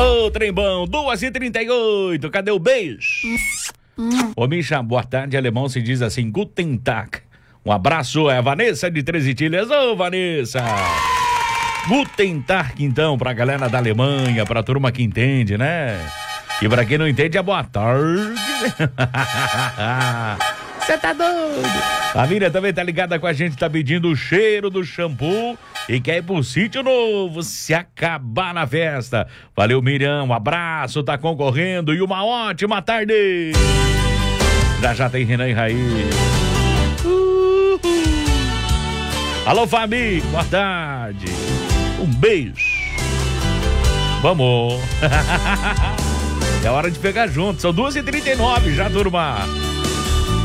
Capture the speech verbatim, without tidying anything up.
Ô, trembão, duas e trinta e oito, cadê o beijo? Ô, Misha, boa tarde, alemão se diz assim, Guten Tag. Um abraço, é a Vanessa de Três Itilhas. Ô, Vanessa! Guten Tag, então, pra galera da Alemanha, pra turma que entende, né? E pra quem não entende, é boa tarde. Você tá doido? A Miriam também tá ligada com a gente, tá pedindo o cheiro do shampoo e quer ir pro sítio novo, se acabar na festa. Valeu, Miriam, um abraço, tá concorrendo e uma ótima tarde. Já já tem Renan e Raiz. Uhul. Alô, Fabi, boa tarde. Um beijo. Vamos. É hora de pegar junto, são duas e trinta e nove já, turma.